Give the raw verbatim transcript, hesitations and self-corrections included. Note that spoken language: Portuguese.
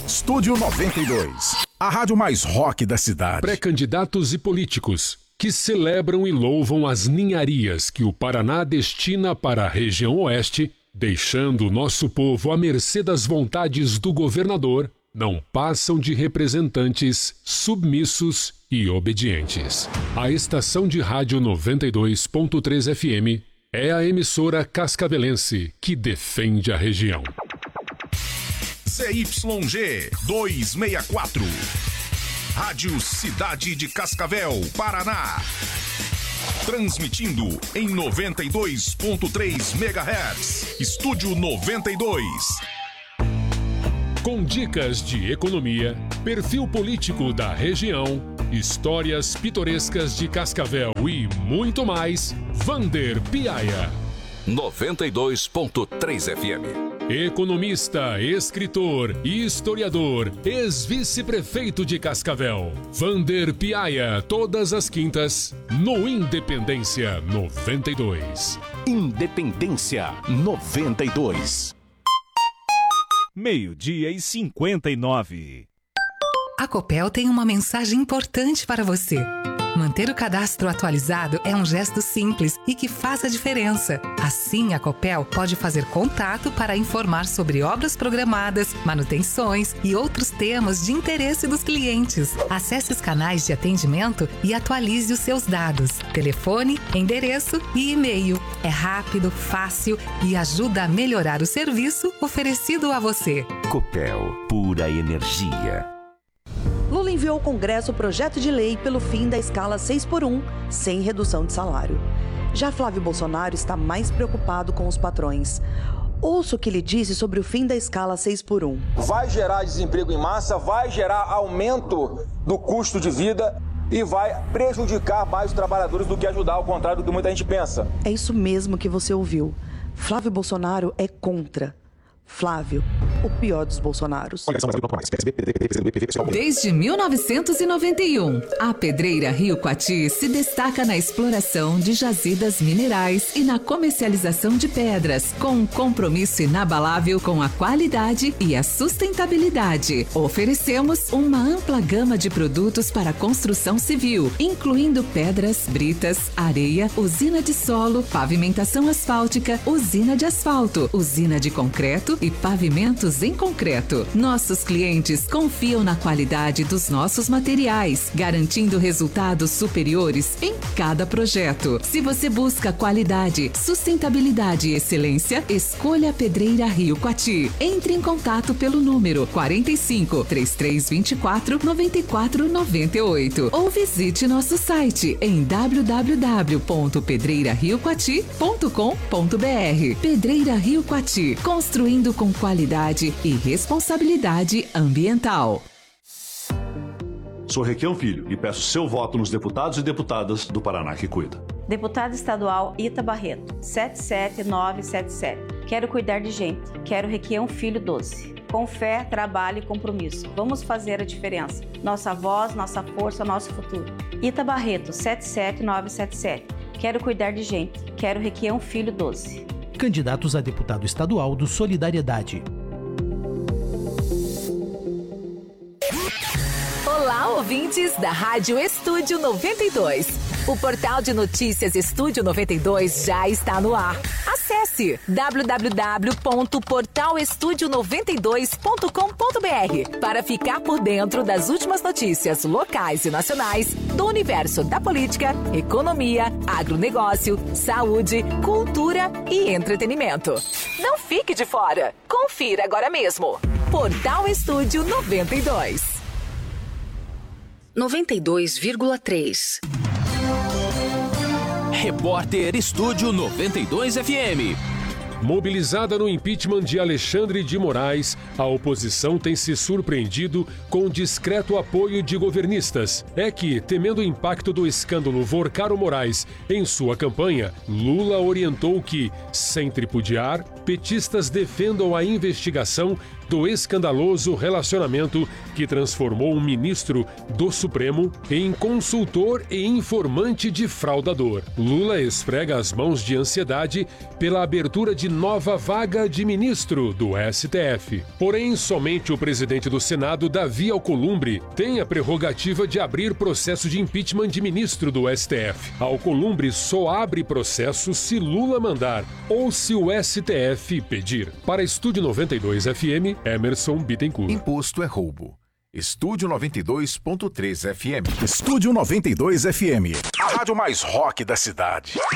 Estúdio noventa e dois, a rádio mais rock da cidade. Pré-candidatos e políticos que celebram e louvam as ninharias que o Paraná destina para a região oeste, deixando o nosso povo à mercê das vontades do governador, não passam de representantes submissos e obedientes. A estação de rádio noventa e dois ponto três F M é a emissora cascavelense que defende a região. Z Y G duzentos e sessenta e quatro, Rádio Cidade de Cascavel, Paraná. Transmitindo em noventa e dois ponto três megahertz. Estúdio noventa e dois. Com dicas de economia, perfil político da região, histórias pitorescas de Cascavel e muito mais, Vander Piaia. noventa e dois ponto três F M. Economista, escritor e historiador, ex-vice-prefeito de Cascavel, Vander Piaia, todas as quintas, no Independência noventa e dois. Independência noventa e dois. Meio-dia e cinquenta e nove. A Copel tem uma mensagem importante para você. Manter o cadastro atualizado é um gesto simples e que faz a diferença. Assim, a Copel pode fazer contato para informar sobre obras programadas, manutenções e outros temas de interesse dos clientes. Acesse os canais de atendimento e atualize os seus dados. Telefone, endereço e e-mail. É rápido, fácil e ajuda a melhorar o serviço oferecido a você. Copel, pura energia. Lula enviou ao Congresso o projeto de lei pelo fim da escala seis por um, sem redução de salário. Já Flávio Bolsonaro está mais preocupado com os patrões. Ouça o que ele disse sobre o fim da escala seis por um. Vai gerar desemprego em massa, vai gerar aumento do custo de vida e vai prejudicar mais os trabalhadores do que ajudar, ao contrário do que muita gente pensa. É isso mesmo que você ouviu. Flávio Bolsonaro é contra. Flávio, o pior dos Bolsonaros. Desde mil novecentos e noventa e um, a Pedreira Rio Coati se destaca na exploração de jazidas minerais e na comercialização de pedras, com um compromisso inabalável com a qualidade e a sustentabilidade. Oferecemos uma ampla gama de produtos para construção civil, incluindo pedras, britas, areia, usina de solo, pavimentação asfáltica, usina de asfalto, usina de concreto e pavimentos em concreto. Nossos clientes confiam na qualidade dos nossos materiais, garantindo resultados superiores em cada projeto. Se você busca qualidade, sustentabilidade e excelência, escolha a Pedreira Rio Coati. Entre em contato pelo número quarenta e cinco, trinta e três vinte e quatro, noventa e quatro noventa e oito ou visite nosso site em w w w ponto pedreira rio coati ponto com ponto b r. Pedreira Rio Coati, construindo com qualidade e responsabilidade ambiental. Sou Requião Filho e peço seu voto nos deputados e deputadas do Paraná que cuida. Deputado estadual Ita Barreto, sete sete nove sete sete. Quero cuidar de gente. Quero Requião Filho doze. Com fé, trabalho e compromisso. Vamos fazer a diferença. Nossa voz, nossa força, nosso futuro. Ita Barreto, sete sete nove sete sete. Quero cuidar de gente. Quero Requião Filho doze. Candidatos a deputado estadual do Solidariedade. Olá, ouvintes da Rádio Estúdio noventa e dois. O portal de notícias Estúdio noventa e dois já está no ar. Acesse w w w ponto portal estúdio noventa e dois ponto com ponto b r para ficar por dentro das últimas notícias locais e nacionais do universo da política, economia, agronegócio, saúde, cultura e entretenimento. Não fique de fora. Confira agora mesmo. Portal Estúdio noventa e dois. noventa e dois vírgula três. Repórter Estúdio noventa e dois F M. Mobilizada no impeachment de Alexandre de Moraes, a oposição tem se surpreendido com discreto apoio de governistas. É que, temendo o impacto do escândalo Vorcaro Moraes em sua campanha, Lula orientou que, sem tripudiar, petistas defendam a investigação do escandaloso relacionamento que transformou um ministro do Supremo em consultor e informante de fraudador. Lula esfrega as mãos de ansiedade pela abertura de nova vaga de ministro do S T F. Porém, somente o presidente do Senado, Davi Alcolumbre, tem a prerrogativa de abrir processo de impeachment de ministro do S T F. Alcolumbre só abre processo se Lula mandar ou se o S T F pedir. Para Estúdio noventa e dois F M, Emerson Bittencourt. Imposto é roubo. Estúdio noventa e dois ponto três F M. Estúdio noventa e dois F M. A rádio mais rock da cidade.